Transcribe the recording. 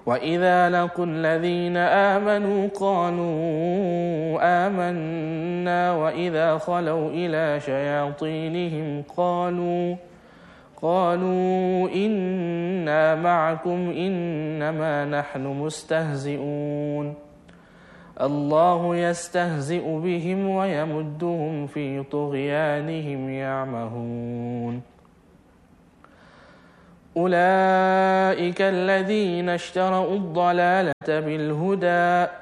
وإذا لقوا الذين آمنوا قالوا آمنا وإذا خلوا إلى شياطينهم قالوا إنا معكم إنما نحن مستهزئون الله يستهزئ بهم ويمدهم في طغيانهم يعمهون أولئك الذين اشتروا الضلالة بالهدى